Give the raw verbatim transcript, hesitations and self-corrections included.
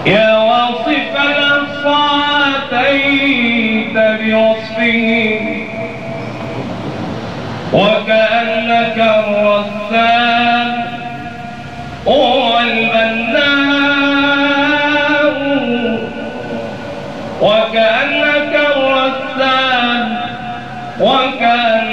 يا واصف الأقصى أتيت بوصفه وكأنك الرسام هو البناء وكأنك الرسام وكأنك